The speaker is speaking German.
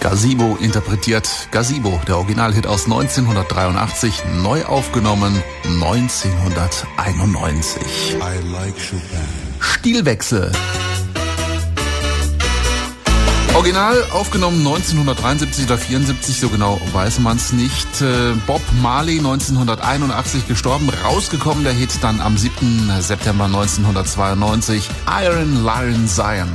Gazebo interpretiert Gazebo, der Originalhit aus 1983, neu aufgenommen 1991. I like Chopin. Stilwechsel. Original aufgenommen 1973 oder 74, so genau weiß man es nicht. Bob Marley 1981 gestorben, rausgekommen der Hit dann am 7. September 1992. Iron Lion Zion.